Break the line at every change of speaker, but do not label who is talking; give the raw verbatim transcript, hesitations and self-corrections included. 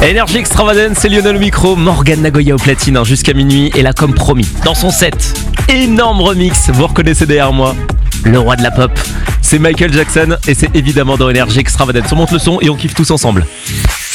Énergie Extravagance, c'est Lionel au micro, Morgane Nagoya au platine hein, jusqu'à minuit. Et là, comme promis, dans son set, énorme remix, vous reconnaissez derrière moi le roi de la pop, c'est Michael Jackson et c'est évidemment dans Énergie Extravagance. On monte le son et on kiffe tous ensemble.